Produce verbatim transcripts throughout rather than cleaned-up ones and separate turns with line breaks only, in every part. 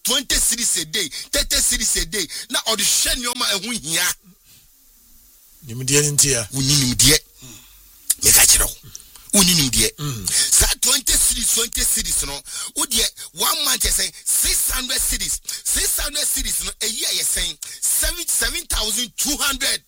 twenty cities a day, thirty cities a day. Now or the shen your man win here.
Nimdian Tia,
we need him dear. Megachero. We need him dear. So twenty cities, twenty cities, no. Would ye one month you say six hundred cities, six hundred cities, no. A year you're saying seven seven thousand two hundred.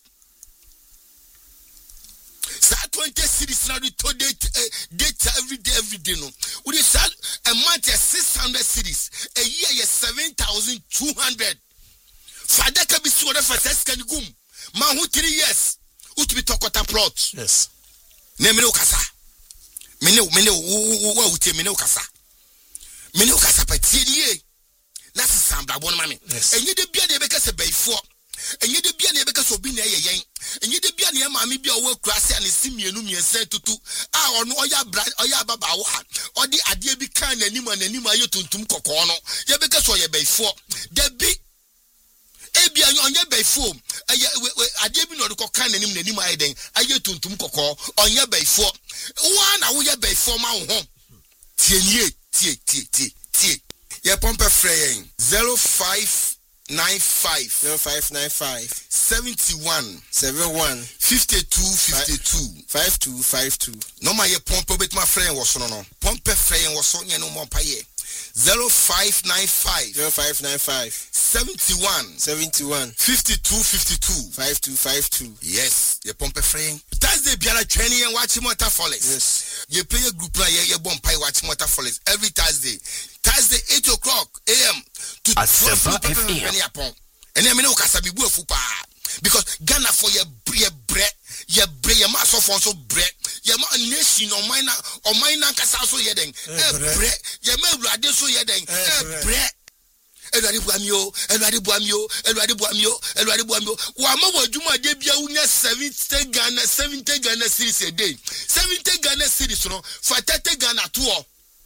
So twenty cities now. To date, uh, data every day, every day. No, we say a month is six hundred cities, a year is seven thousand two hundred. Father can be sure of a test can go. Man who three years, who to be talk about plot.
Yes.
Name no kasa. Mene mene wo wo utie mene kasa. Mene kasa patie. Na sisamba bon mame. Enye de bia de be kasa bayfo. Enye de bia na be kasa obi na yeyen. Enye de bia na maami bia wo krase ani simienu miense tutu. Ah ono oya bra oya baba wo ha. Odi ade bi kan na anim na anim ayo tuntum kokko no. Ye be kasa oye bayfo. De bi ebia onye bayfo. Aye ade bi no de kokkan na anim na anim ayo den. Ayo tuntum kokko onye bayfo. Wa na wo ye bayfo ma wo ho. Tie nie tie tie tie tie. Ye pompe freyen zero five nine five
zero five nine five
seventy-one
seventy-one
fifty-two fifty-two
five two five two.
No ma ye pompe bet ma freyen wo so no no. Pompe freyen wo so nye no mo paye zero five nine five
zero five nine five
seventy-one
seventy-one
fifty-two fifty-two
five two five two.
Yes, ye pompe freyen. Thursday biara training and watch Motor Follies.
Yes.
Ye play a group na ye ye bon pay watch Motor Follies every Thursday. Thursday eight o'clock a m to
Asempa F M.
And then me no kasa bi bu afu pa because Ghana for ye ye bre ye bre ye ma so for so bre ye ma nation on mine on mine kasa so ye den e bre ye ma awurade so ye den e bre Elwade buamio elwade buamio elwade buamio elwade buamio wa ma wadwuma de bia unya seventy Ghana seventy Ghana series a day seventy Ghana series no for thirty Ghana to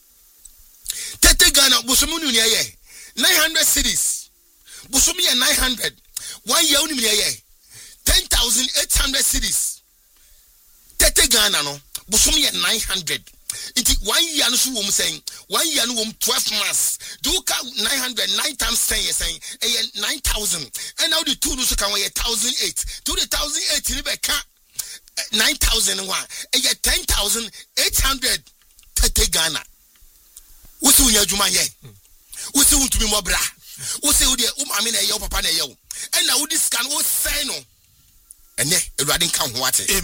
thirty Ghana bosomu nu ye nine hundred cities bosomu ye nine hundred one year unu ye ten thousand eight hundred cities thirty Ghana no bosomu ye nine hundred. It one year no so wom saying one year no wom twelve months do ka nine hundred nine times ten you saying eh nine thousand and now the two no so can we one thousand eight to the one thousand eight ni be ka nine thousand one eh ten thousand eight hundred thirty Ghana wo se unya djuma ye wo se untumi mo bra wo se wo de wo mame na ye wo papa na ye wo and now this can wo say no ene ewade nka ho ate.